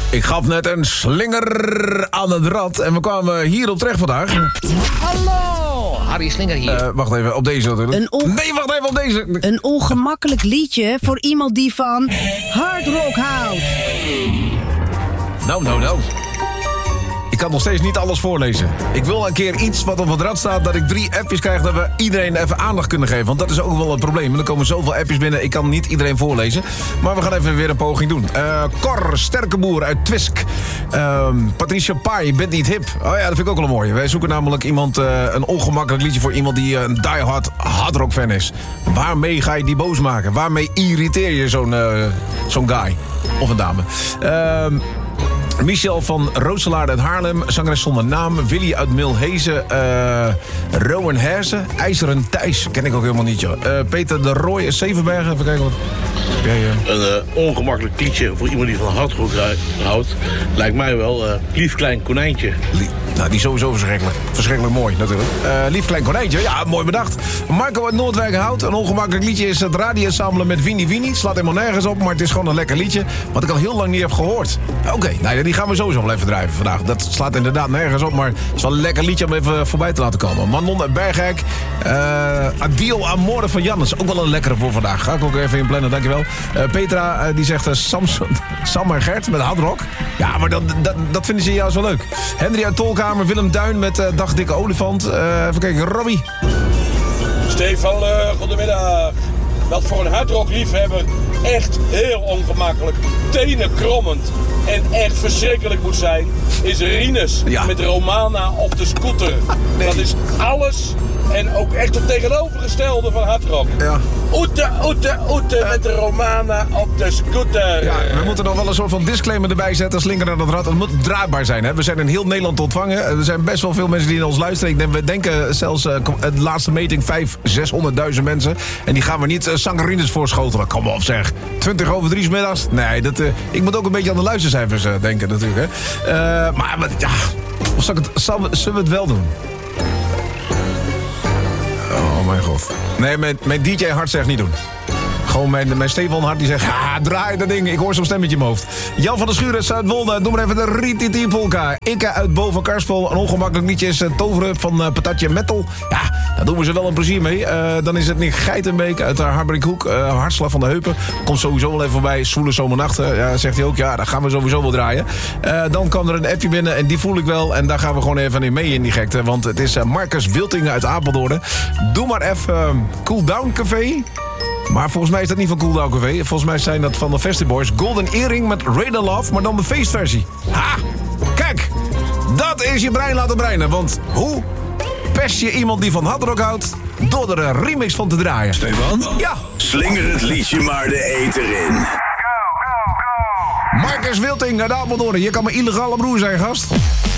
Ik gaf net een slinger aan het rad en we kwamen hierop terecht vandaag. Hallo, Harry Slinger hier. Wacht even, op deze natuurlijk. Nee, wacht even, op deze. Een ongemakkelijk liedje voor iemand die van hard rock houdt. Nou. Ik kan nog steeds niet alles voorlezen. Ik wil een keer iets wat op het rad staat, dat ik 3 appjes krijg, dat we iedereen even aandacht kunnen geven. Want dat is ook wel een probleem. Er komen zoveel appjes binnen, ik kan niet iedereen voorlezen. Maar we gaan even weer een poging doen. Cor, Sterkeboer uit Twisk. Patricia Pai, je bent niet hip. Oh ja, dat vind ik ook wel een mooie. Wij zoeken namelijk iemand, een ongemakkelijk liedje voor iemand die een diehard hardrock fan is. Waarmee ga je die boos maken? Waarmee irriteer je zo'n guy? Of een dame? Michel van Rooselaar uit Haarlem, zangeres zonder naam. Willy uit Milhezen, Rowan Hersen, IJzeren Thijs, ken ik ook helemaal niet, joh. Peter de Rooij, Zevenbergen, even kijken wat... Een ongemakkelijk liedje voor iemand die van hardrock houdt, lijkt mij wel Lief Klein Konijntje. Nou, die is sowieso verschrikkelijk. Verschrikkelijk mooi, natuurlijk. Lief Klein Konijntje, ja, mooi bedacht. Marco uit Noordwijk houdt. Een ongemakkelijk liedje is het radioensemblen met Winnie Winnie. Slaat helemaal nergens op, maar het is gewoon een lekker liedje. Wat ik al heel lang niet heb gehoord. Oké, nou, die gaan we sowieso wel even drijven vandaag. Dat slaat inderdaad nergens op, maar het is wel een lekker liedje om even voorbij te laten komen. Manon uit Bergijk. Adio Amore van Jannes. Ook wel een lekkere voor vandaag. Ga ik ook even inplannen, dankjewel. Petra, die zegt Sam en Gert met hardrock. Ja, maar dat vinden ze juist wel leuk. Henry uit Tolkamer, Willem Duin met Dag Dikke Olifant. Even kijken, Robbie. Stefan, goedemiddag. Dat voor een hardrock-liefhebber echt heel ongemakkelijk, tenenkrommend en echt verschrikkelijk moet zijn, is Rinus met Romana op de scooter. Nee. Dat is alles en ook echt het tegenovergestelde van hardrock. Ja. Oete met de Romana op de scooter. Ja, we moeten nog wel een soort van disclaimer erbij zetten. Slinker aan het rad. Het moet draagbaar zijn. Hè? We zijn in heel Nederland te ontvangen. Er zijn best wel veel mensen die naar ons luisteren. We denken zelfs de laatste meting 500.000-600.000 mensen. En die gaan we niet zangerines voorschotelen. Kom op zeg. 3:20 's middags. Nee, ik moet ook een beetje aan de luistercijfers denken natuurlijk. Hè? Maar ja, zullen we het wel doen? Oh mijn god. Nee, mijn DJ Hart zegt niet doen. Gewoon mijn Stefan Hart die zegt, draai dat ding. Ik hoor zo'n stemmetje in mijn hoofd. Jan van der Schuur uit Zuidwolde, noem maar even de Rititi Polka. Ikke uit Boven Karspel, een ongemakkelijk liedje is Toveren van Patatje Metal. Ja, daar doen we ze wel een plezier mee. Dan is het Nick Geitenbeek uit Harbrinkhoek, Hartslag van de Heupen. Komt sowieso wel even voorbij, Zwoele Zomernachten. Ja, zegt hij ook, ja, daar gaan we sowieso wel draaien. Dan kwam er een appje binnen en die voel ik wel. En daar gaan we gewoon even in mee in die gekte. Want het is Marcus Wiltingen uit Apeldoorn. Doe maar even Cool Down Café. Maar volgens mij is dat niet van Cool Down Café. Volgens mij zijn dat van de Festiboys. Golden Earring met Radar Love, maar dan de feestversie. Ha! Kijk! Dat is je brein laten breinen. Want hoe pest je iemand die van hardrock houdt door er een remix van te draaien? Stefan? Ja! Slinger het liedje maar de eter in. Marcus Wilting uit Apeldoorn. Je kan mijn illegale broer zijn, gast.